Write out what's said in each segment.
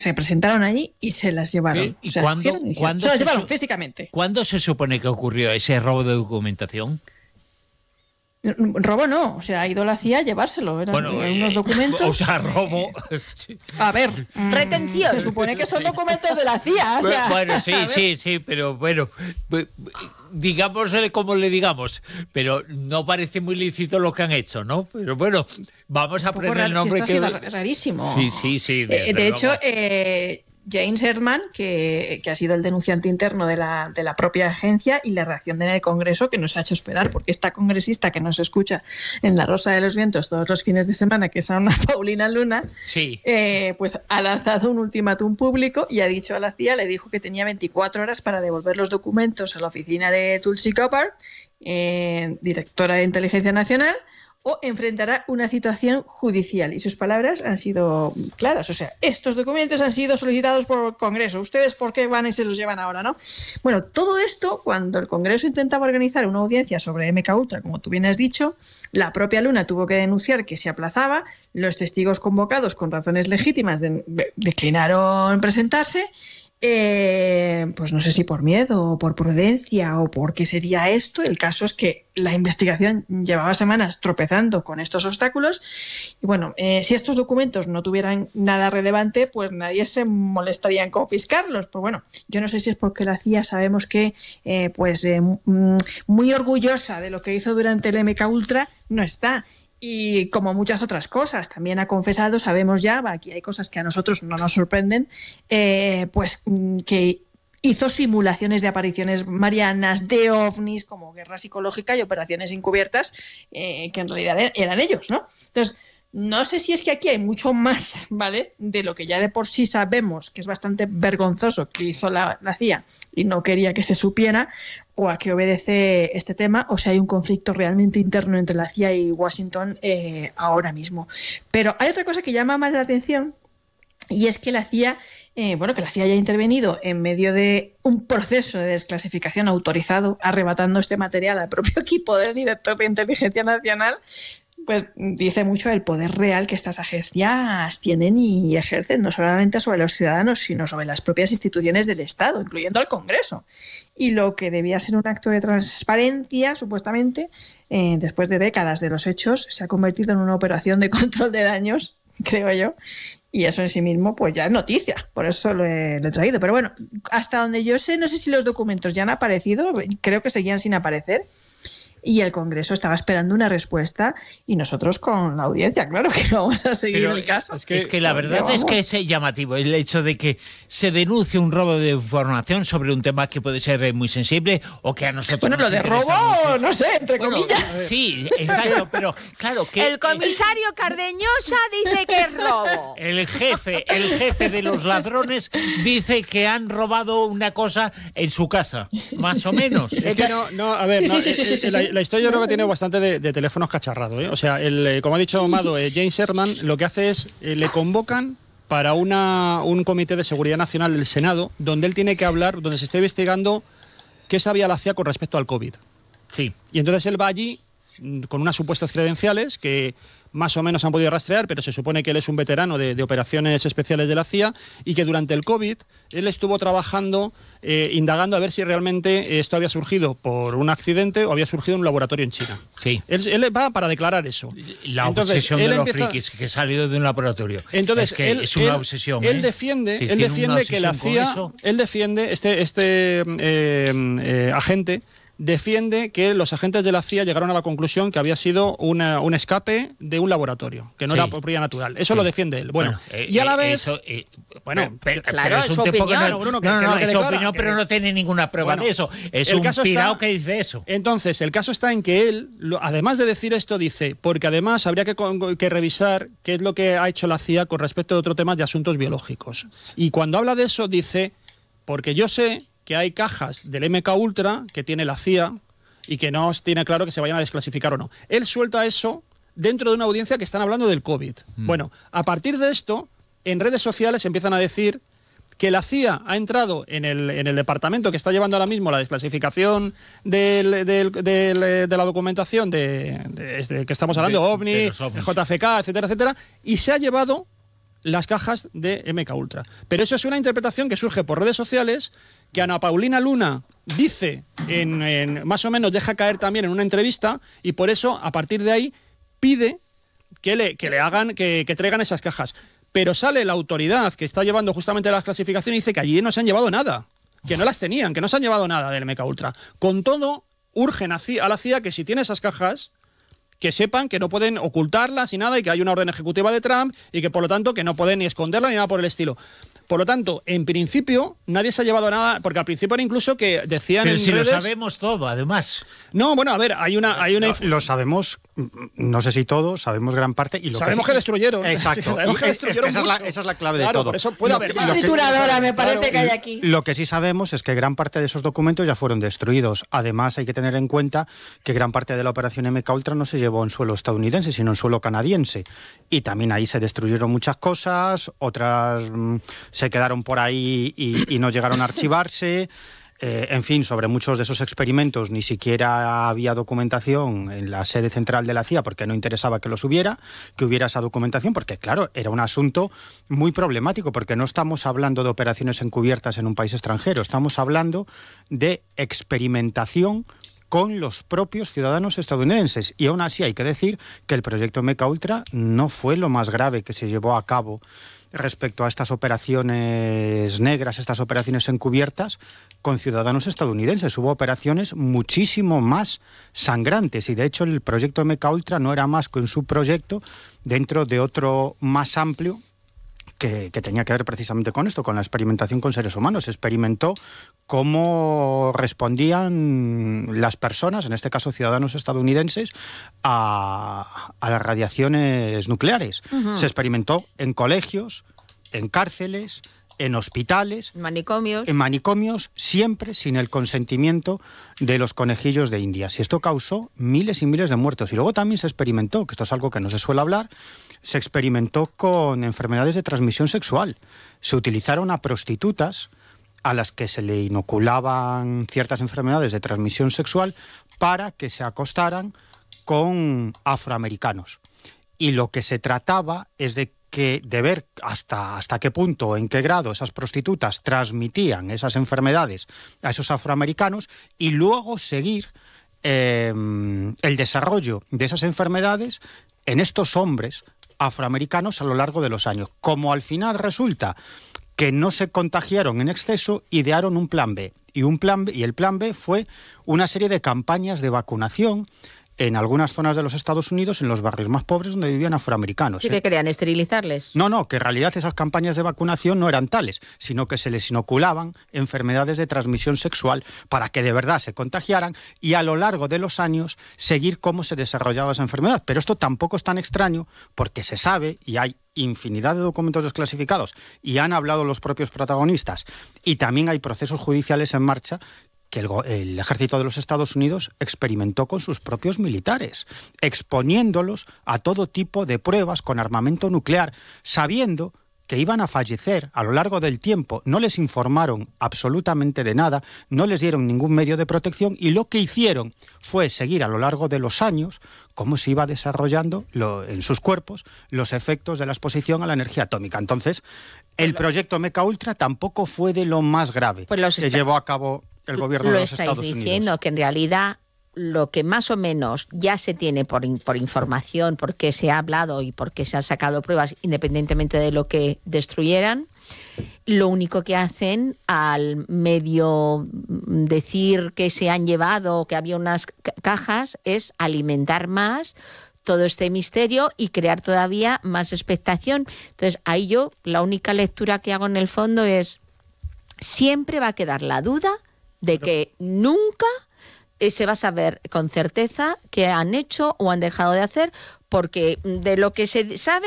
se presentaron allí y se las llevaron. ¿Y o sea, cuándo se las llevaron físicamente. ¿Cuándo se supone que ocurrió ese robo de documentación? Robo no, o sea, ha ido la CIA a llevárselo, eran unos documentos. O sea, robo. A ver, retención. Se supone que son documentos de la CIA. O sea, bueno, sí, pero bueno, digámosle como le digamos, pero no parece muy lícito lo que han hecho, ¿no? Pero bueno, vamos a poner el nombre si esto ha sido rarísimo. Sí. De hecho, James Ehrman, que ha sido el denunciante interno de la propia agencia, y la reacción del Congreso, que nos ha hecho esperar, porque esta congresista que nos escucha en La Rosa de los Vientos todos los fines de semana, que es Ana Paulina Luna, pues ha lanzado un ultimátum público y ha dicho a la CIA, le dijo que tenía 24 horas para devolver los documentos a la oficina de Tulsi Gabbard, directora de Inteligencia Nacional, o enfrentará una situación judicial. Y sus palabras han sido claras. O sea, estos documentos han sido solicitados por el Congreso. ¿Ustedes por qué van y se los llevan ahora, no? Bueno, todo esto, cuando el Congreso intentaba organizar una audiencia sobre MKUltra, como tú bien has dicho, la propia Luna tuvo que denunciar que se aplazaba, los testigos convocados con razones legítimas declinaron presentarse. Pues no sé si por miedo o por prudencia o por qué sería esto. El caso es que la investigación llevaba semanas tropezando con estos obstáculos y bueno, si estos documentos no tuvieran nada relevante, pues nadie se molestaría en confiscarlos. Pues bueno, yo no sé si es porque la CIA sabemos que muy orgullosa de lo que hizo durante el MKUltra no está. Y como muchas otras cosas, también ha confesado, sabemos ya, aquí hay cosas que a nosotros no nos sorprenden, pues que hizo simulaciones de apariciones marianas, de ovnis, como guerra psicológica y operaciones encubiertas, que en realidad eran ellos, ¿no? Entonces, no sé si es que aquí hay mucho más, ¿vale?, de lo que ya de por sí sabemos, que es bastante vergonzoso que hizo la CIA y no quería que se supiera, o a qué obedece este tema, o si hay un conflicto realmente interno entre la CIA y Washington ahora mismo. Pero hay otra cosa que llama más la atención, y es que la CIA, que la CIA haya intervenido en medio de un proceso de desclasificación autorizado, arrebatando este material al propio equipo del director de Inteligencia Nacional, pues dice mucho del poder real que estas agencias tienen y ejercen, no solamente sobre los ciudadanos, sino sobre las propias instituciones del Estado, incluyendo al Congreso. Y lo que debía ser un acto de transparencia, supuestamente, después de décadas de los hechos, se ha convertido en una operación de control de daños, creo yo, y eso en sí mismo pues ya es noticia, por eso lo he traído. Pero bueno, hasta donde yo sé, no sé si los documentos ya han aparecido, creo que seguían sin aparecer, y el Congreso estaba esperando una respuesta y nosotros con la audiencia, claro que vamos a seguir el caso. Es que la verdad es que es llamativo el hecho de que se denuncie un robo de información sobre un tema que puede ser muy sensible o que a nosotros lo de robo, mucho. No sé, entre comillas. Sí, exacto, pero claro que... El comisario Cardeñosa dice que es robo. El jefe de los ladrones dice que han robado una cosa en su casa, más o menos. Es que a ver, la historia yo creo que tiene bastante de teléfonos cacharrados, ¿eh? O sea, como ha dicho Mado, James Ehrman lo que hace es, le convocan para un comité de seguridad nacional del Senado, donde él tiene que hablar, donde se está investigando qué sabía la CIA con respecto al COVID. Sí. Y entonces él va allí con unas supuestas credenciales que más o menos han podido rastrear, pero se supone que él es un veterano de operaciones especiales de la CIA y que durante el COVID él estuvo trabajando, indagando a ver si realmente esto había surgido por un accidente o había surgido en un laboratorio en China. Sí. Él va para declarar eso. La obsesión de los frikis que ha salido de un laboratorio. Entonces, es una obsesión. Él defiende que la CIA, él defiende, agente, defiende que los agentes de la CIA llegaron a la conclusión que había sido un escape de un laboratorio, que no era propiedad natural. Eso lo defiende él. Bueno, y a la vez... claro, es un tipo que es su opinión, pero no tiene ninguna prueba de eso. Es un pirao que dice eso. Entonces, el caso está en que él, además de decir esto, dice, porque además habría que revisar qué es lo que ha hecho la CIA con respecto a otros temas de asuntos biológicos. Y cuando habla de eso, dice, porque yo sé que hay cajas del MKUltra que tiene la CIA y que no tiene claro que se vayan a desclasificar o no. Él suelta eso dentro de una audiencia que están hablando del COVID. Bueno, a partir de esto, en redes sociales empiezan a decir que la CIA ha entrado en el departamento que está llevando ahora mismo la desclasificación de la documentación que estamos hablando, OVNI, JFK, etcétera, etcétera, y se ha llevado las cajas de MK Ultra. Pero eso es una interpretación que surge por redes sociales, que Ana Paulina Luna dice, más o menos deja caer también en una entrevista, y por eso, a partir de ahí, pide que traigan esas cajas. Pero sale la autoridad que está llevando justamente las clasificaciones y dice que allí no se han llevado nada, que no las tenían, que no se han llevado nada del MK Ultra. Con todo, urgen a la CIA que si tiene esas cajas, que sepan que no pueden ocultarlas y nada, y que hay una orden ejecutiva de Trump y que por lo tanto que no pueden ni esconderla ni nada por el estilo. Por lo tanto, en principio, nadie se ha llevado nada, porque al principio era incluso que decían pero en si redes... lo sabemos todo, además. No, bueno, a ver, hay una... Lo sabemos, no sé si todos, sabemos gran parte. Y sabemos que destruyeron. Exacto. Sabemos que destruyeron esa es la clave de todo. Por eso puede haber... Trituradora, me parece que hay aquí. Lo que sí sabemos es que gran parte de esos documentos ya fueron destruidos. Además, hay que tener en cuenta que gran parte de la operación MK Ultra no se llevó en suelo estadounidense, sino en suelo canadiense. Y también ahí se destruyeron muchas cosas, otras se quedaron por ahí y no llegaron a archivarse. En fin, sobre muchos de esos experimentos ni siquiera había documentación en la sede central de la CIA porque no interesaba que hubiera esa documentación, porque claro, era un asunto muy problemático, porque no estamos hablando de operaciones encubiertas en un país extranjero, estamos hablando de experimentación con los propios ciudadanos estadounidenses. Y aún así hay que decir que el proyecto MK Ultra no fue lo más grave que se llevó a cabo respecto a estas operaciones negras, estas operaciones encubiertas con ciudadanos estadounidenses. Hubo operaciones muchísimo más sangrantes y de hecho el proyecto MK Ultra no era más que un subproyecto dentro de otro más amplio que tenía que ver precisamente con esto, con la experimentación con seres humanos. Se experimentó cómo respondían las personas, en este caso ciudadanos estadounidenses, a las radiaciones nucleares. Uh-huh. Se experimentó en colegios, en cárceles, en hospitales, en manicomios, siempre sin el consentimiento de los conejillos de Indias. Y esto causó miles y miles de muertos. Y luego también se experimentó, que esto es algo que no se suele hablar, se experimentó con enfermedades de transmisión sexual. Se utilizaron a prostitutas a las que se le inoculaban ciertas enfermedades de transmisión sexual para que se acostaran con afroamericanos. Y lo que se trataba es de ver hasta qué punto, en qué grado esas prostitutas transmitían esas enfermedades a esos afroamericanos y luego seguir el desarrollo de esas enfermedades en estos hombres afroamericanos a lo largo de los años. Como al final resulta que no se contagiaron en exceso, idearon un plan B. Y el plan B fue una serie de campañas de vacunación en algunas zonas de los Estados Unidos, en los barrios más pobres donde vivían afroamericanos. ¿Sí que querían esterilizarles? No, que en realidad esas campañas de vacunación no eran tales, sino que se les inoculaban enfermedades de transmisión sexual para que de verdad se contagiaran y a lo largo de los años seguir cómo se desarrollaba esa enfermedad. Pero esto tampoco es tan extraño porque se sabe, y hay infinidad de documentos desclasificados, y han hablado los propios protagonistas, y también hay procesos judiciales en marcha, que el ejército de los Estados Unidos experimentó con sus propios militares, exponiéndolos a todo tipo de pruebas con armamento nuclear, sabiendo que iban a fallecer a lo largo del tiempo. No les informaron absolutamente de nada, no les dieron ningún medio de protección y lo que hicieron fue seguir a lo largo de los años cómo se iba desarrollando en sus cuerpos los efectos de la exposición a la energía atómica. Entonces, el proyecto MK Ultra tampoco fue de lo más grave que llevó a cabo el gobierno de los Estados Unidos. Lo estáis diciendo, que en realidad lo que más o menos ya se tiene por información, porque se ha hablado y porque se han sacado pruebas independientemente de lo que destruyeran, lo único que hacen al medio decir que se han llevado, que había unas cajas, es alimentar más todo este misterio y crear todavía más expectación. Entonces ahí yo la única lectura que hago en el fondo es siempre va a quedar la duda de que nunca se va a saber con certeza qué han hecho o han dejado de hacer, porque de lo que se sabe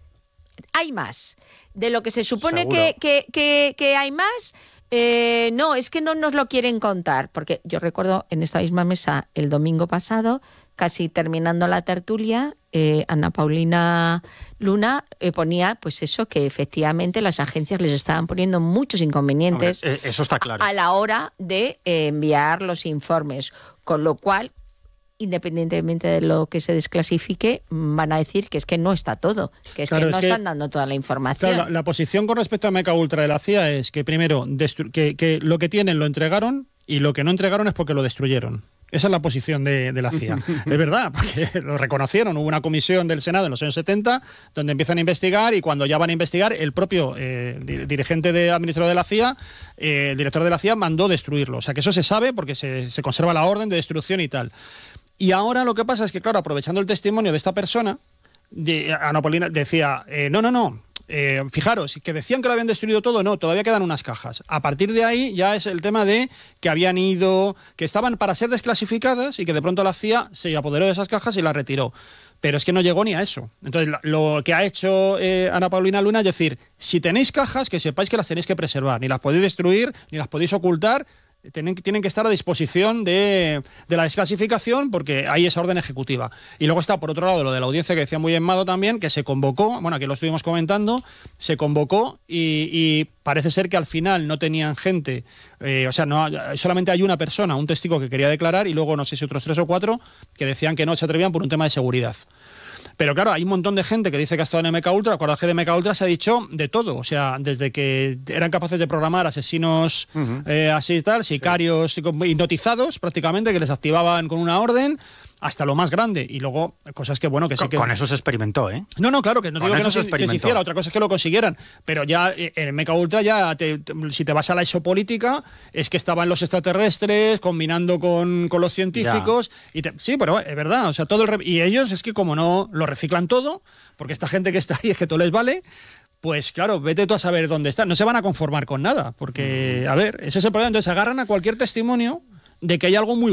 hay más. De lo que se supone que hay más, no, es que no nos lo quieren contar. Porque yo recuerdo en esta misma mesa el domingo pasado, casi terminando la tertulia, Ana Paulina Luna ponía pues eso, que efectivamente las agencias les estaban poniendo muchos inconvenientes. Hombre, eso está claro. A la hora de enviar los informes, con lo cual independientemente de lo que se desclasifique, van a decir que es que no está todo, que es claro, que no están dando toda la información. Claro, la posición con respecto a MK Ultra de la CIA es que primero que lo que tienen lo entregaron y lo que no entregaron es porque lo destruyeron. Esa es la posición de la CIA. Es verdad, porque lo reconocieron. Hubo una comisión del Senado en los años 70 donde empiezan a investigar y cuando ya van a investigar, el propio dirigente administrador de la CIA, director de la CIA, mandó destruirlo. O sea que eso se sabe porque se conserva la orden de destrucción y tal. Y ahora lo que pasa es que, claro, aprovechando el testimonio de esta persona, Ana Paulina decía, no. Fijaros, que decían que lo habían destruido todo, no, todavía quedan unas cajas. A partir de ahí ya es el tema de que habían ido, que estaban para ser desclasificadas y que de pronto la CIA se apoderó de esas cajas y las retiró. Pero es que no llegó ni a eso. Entonces, lo que ha hecho Ana Paulina Luna es decir, si tenéis cajas, que sepáis que las tenéis que preservar, ni las podéis destruir, ni las podéis ocultar, tienen que estar a disposición de la desclasificación porque hay esa orden ejecutiva. Y luego está, por otro lado, lo de la audiencia que decía muy bien Mado también, que se convocó, bueno, aquí lo estuvimos comentando, se convocó y parece ser que al final no tenían gente, solamente hay una persona, un testigo que quería declarar y luego no sé si otros 3 o 4 que decían que no se atrevían por un tema de seguridad. Pero claro, hay un montón de gente que dice que ha estado en MK Ultra. Acordaos que de MK Ultra se ha dicho de todo. O sea, desde que eran capaces de programar asesinos así y tal, sicarios hipnotizados prácticamente, que les activaban con una orden, hasta lo más grande. Y luego cosas que, bueno, que sí que... Con eso se experimentó, ¿eh? No, claro, que no digo que se hiciera. Otra cosa es que lo consiguieran. Pero ya en MK Ultra ya, si te vas a la exopolítica, es que estaban los extraterrestres combinando con los científicos. Sí, pero es verdad. O sea, y ellos es que como no lo reciclan todo, porque esta gente que está ahí es que todo les vale, pues claro, vete tú a saber dónde están. No se van a conformar con nada, porque, a ver, ese es el problema. Entonces agarran a cualquier testimonio de que hay algo muy